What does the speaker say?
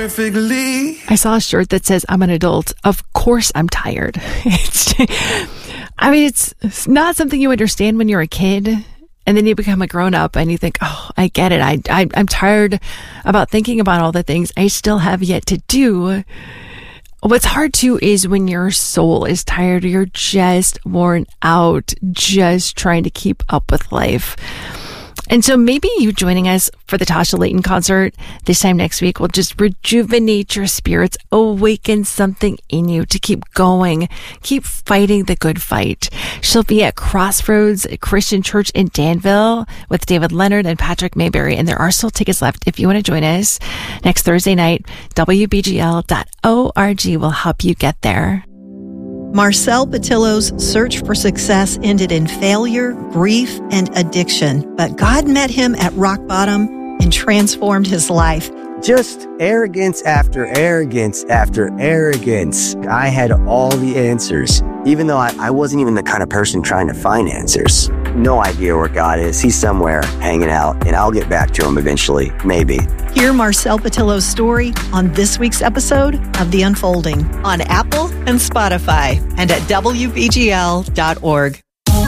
perfectly. I saw a shirt that says, I'm an adult. Of course I'm tired. It's not something you understand when you're a kid. And then you become a grown up and you think, oh, I get it. I'm tired about thinking about all the things I still have yet to do. What's hard too is when your soul is tired, you're just worn out, just trying to keep up with life. And so maybe you joining us for the Tasha Layton concert this time next week will just rejuvenate your spirits, awaken something in you to keep going, keep fighting the good fight. She'll be at Crossroads Christian Church in Danville with David Leonard and Patrick Mayberry, and there are still tickets left if you want to join us next Thursday night. WBGL.org will help you get there. Marcel Patillo's search for success ended in failure, grief, and addiction. But God met him at rock bottom and transformed his life. Just arrogance after arrogance after arrogance. I had all the answers, even though I wasn't even the kind of person trying to find answers. No idea where God is. He's somewhere hanging out, and I'll get back to him eventually, maybe. Hear Marcel Patillo's story on this week's episode of The Unfolding on Apple and Spotify and at WBGL.org.